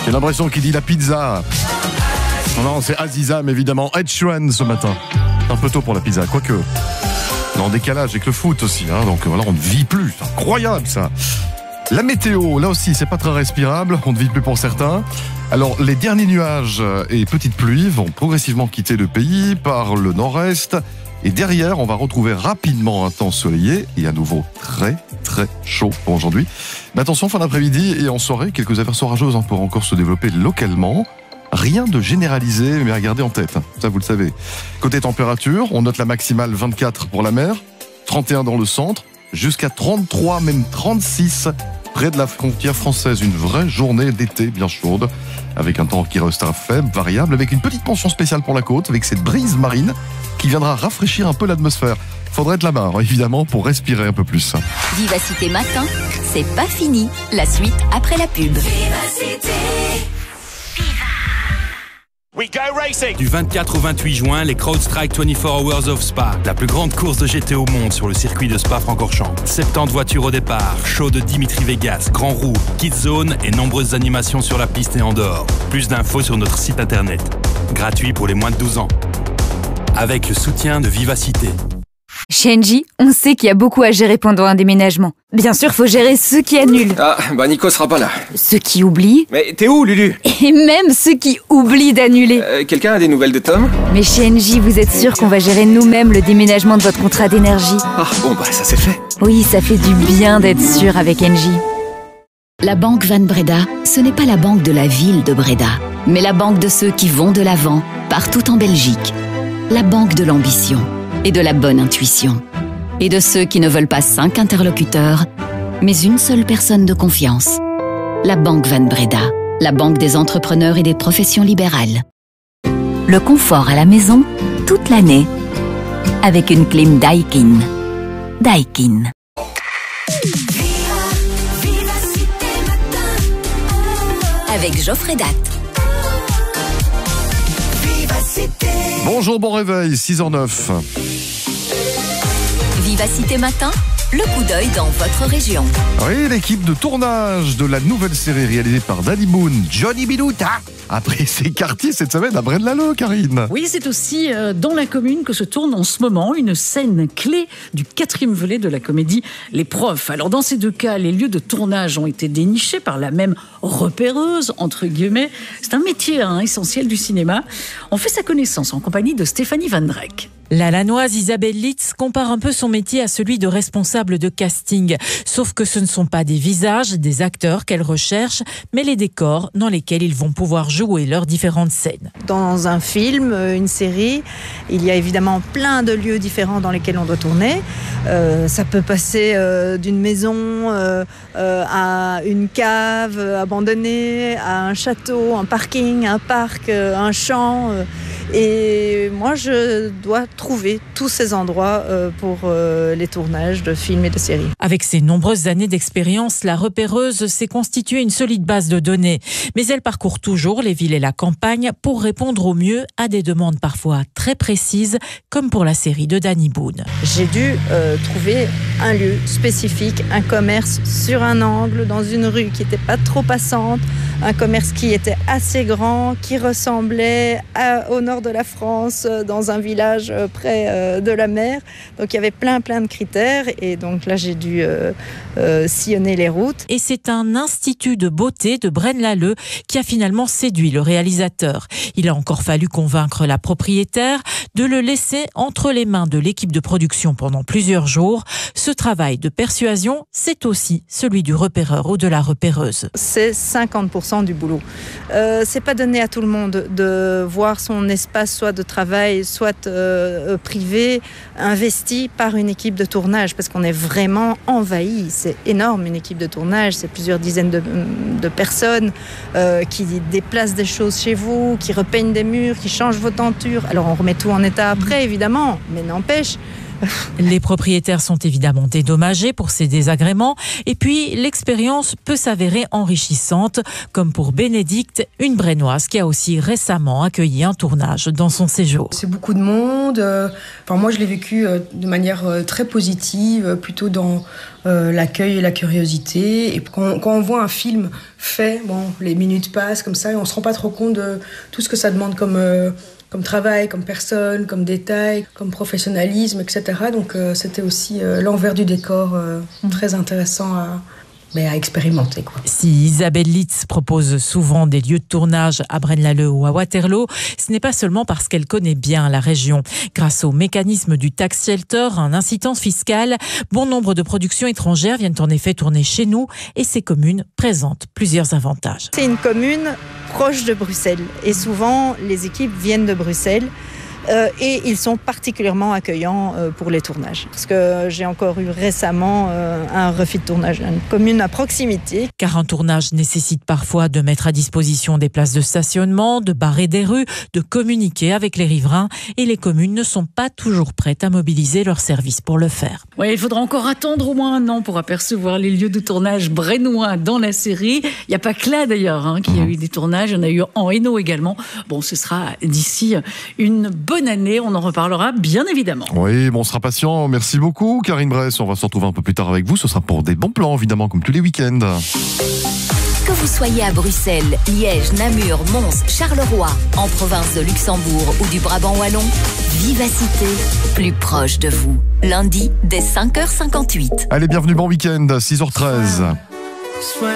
J'ai l'impression qu'il dit la pizza. Non, c'est Azizam, évidemment. Ed Sheeran ce matin. Un peu tôt pour la pizza, quoique. En décalage avec le foot aussi, hein. Donc voilà, on ne vit plus. C'est incroyable ça. La météo, là aussi, c'est pas très respirable. On ne vit plus pour certains. Alors, les derniers nuages et petites pluies vont progressivement quitter le pays par le nord-est. Et derrière, on va retrouver rapidement un temps soleillé et à nouveau très chaud pour aujourd'hui. Mais attention, fin d'après-midi et en soirée, quelques averses orageuses pourront encore se développer localement. Rien de généralisé, mais à garder en tête, ça vous le savez. Côté température, on note la maximale 24 pour la mer, 31 dans le centre, jusqu'à 33, même 36 près de la frontière française. Une vraie journée d'été bien chaude, avec un temps qui restera faible, variable, avec une petite mention spéciale pour la côte, avec cette brise marine qui viendra rafraîchir un peu l'atmosphère. Faudrait être là-bas, évidemment, pour respirer un peu plus. Vivacité Matin, c'est pas fini. La suite après la pub. Vivacité. We go racing. Du 24 au 28 juin, les CrowdStrike 24 Hours of Spa, la plus grande course de GT au monde sur le circuit de Spa-Francorchamps. 70 voitures au départ, show de Dimitri Vegas, Grand Roue, Kids Zone et nombreuses animations sur la piste et en dehors. Plus d'infos sur notre site internet. Gratuit pour les moins de 12 ans. Avec le soutien de Vivacité. Chez Engie, on sait qu'il y a beaucoup à gérer pendant un déménagement. Bien sûr, faut gérer ceux qui annulent. Ah, bah Nico sera pas là. Ceux qui oublient. Mais t'es où, Lulu? Et même ceux qui oublient d'annuler. Quelqu'un a des nouvelles de Tom? Mais chez Engie, vous êtes sûr qu'on va gérer nous-mêmes le déménagement de votre contrat d'énergie? Ah, bon bah ça c'est fait. Oui, ça fait du bien d'être sûr avec Engie. La banque Van Breda, ce n'est pas la banque de la ville de Breda, mais la banque de ceux qui vont de l'avant, partout en Belgique. La banque de l'ambition et de la bonne intuition. Et de ceux qui ne veulent pas 5 interlocuteurs, mais une seule personne de confiance. La banque Van Breda, la banque des entrepreneurs et des professions libérales. Le confort à la maison, toute l'année, avec une clim Daikin. Daikin. Avec Geoffrey Datt. Bonjour, bon réveil, 6h09. Vivacité Matin, le coup d'œil dans votre région. Oui, l'équipe de tournage de la nouvelle série réalisée par Danny Boone, Johnny Bilouta, a pris ses quartiers cette semaine à Braine-l'Alleud, Karine. Oui, c'est aussi dans la commune que se tourne en ce moment une scène clé du 4e volet de la comédie Les Profs. Alors dans ces deux cas, les lieux de tournage ont été dénichés par la même repéreuse, entre guillemets. C'est un métier essentiel du cinéma. On fait sa connaissance en compagnie de Stéphanie Van Drek. La Lannoise Isabelle Litz compare un peu son métier à celui de responsable de casting. Sauf que ce ne sont pas des visages, des acteurs qu'elle recherche, mais les décors dans lesquels ils vont pouvoir jouer leurs différentes scènes. Dans un film, une série, il y a évidemment plein de lieux différents dans lesquels on doit tourner. Ça peut passer d'une maison à une cave abandonnée, à un château, un parking, un parc, un champ. Et moi, je dois trouver tous ces endroits pour les tournages de films et de séries. Avec ses nombreuses années d'expérience, la repéreuse s'est constituée une solide base de données. Mais elle parcourt toujours les villes et la campagne pour répondre au mieux à des demandes parfois très précises, comme pour la série de Danny Boone. J'ai dû trouver un lieu spécifique, un commerce sur un angle, dans une rue qui n'était pas trop passante, un commerce qui était assez grand, qui ressemblait au nord de la France, dans un village près de la mer. Donc il y avait plein de critères et donc là j'ai dû sillonner les routes. Et c'est un institut de beauté de Braine-l'Alleud qui a finalement séduit le réalisateur. Il a encore fallu convaincre la propriétaire de le laisser entre les mains de l'équipe de production pendant plusieurs jours. Ce travail de persuasion, c'est aussi celui du repéreur ou de la repéreuse. C'est 50% du boulot. C'est pas donné à tout le monde de voir son espace soit de travail, soit privé, investi par une équipe de tournage, parce qu'on est vraiment envahi. C'est énorme, une équipe de tournage, c'est plusieurs dizaines de personnes qui déplacent des choses chez vous, qui repeignent des murs, qui changent vos tentures. Alors on remet tout en état après, évidemment, mais n'empêche, Les propriétaires sont évidemment dédommagés pour ces désagréments et puis l'expérience peut s'avérer enrichissante, comme pour Bénédicte, une Brennoise qui a aussi récemment accueilli un tournage dans son séjour. C'est beaucoup de monde. Moi, je l'ai vécu de manière très positive, plutôt dans l'accueil et la curiosité. Et quand on voit un film fait, les minutes passent comme ça et on se rend pas trop compte de tout ce que ça demande comme travail, comme personne, comme détail, comme professionnalisme, etc. Donc c'était aussi l'envers du décor très intéressant à expérimenter, quoi. Si Isabelle Litz propose souvent des lieux de tournage à Braine-l'Alleud ou à Waterloo, ce n'est pas seulement parce qu'elle connaît bien la région. Grâce au mécanisme du tax shelter, un incitant fiscal, bon nombre de productions étrangères viennent en effet tourner chez nous et ces communes présentent plusieurs avantages. C'est une commune proche de Bruxelles et souvent les équipes viennent de Bruxelles. Et ils sont particulièrement accueillants pour les tournages. Parce que j'ai encore eu récemment un refit de tournage, une commune à proximité. Car un tournage nécessite parfois de mettre à disposition des places de stationnement, de barrer des rues, de communiquer avec les riverains. Et les communes ne sont pas toujours prêtes à mobiliser leurs services pour le faire. Oui, il faudra encore attendre au moins un an pour apercevoir les lieux de tournage brennois dans la série. Il n'y a pas que là d'ailleurs qu'il y a eu des tournages, il y en a eu en Hainaut également. Bon, ce sera d'ici une bonne année, on en reparlera bien évidemment. Oui, on sera patient. Merci beaucoup, Karine Bress. On va se retrouver un peu plus tard avec vous. Ce sera pour des bons plans, évidemment, comme tous les week-ends. Que vous soyez à Bruxelles, Liège, Namur, Mons, Charleroi, en province de Luxembourg ou du Brabant wallon, Vivacité, plus proche de vous. Lundi, dès 5h58. Allez, bienvenue, bon week-end, 6h13.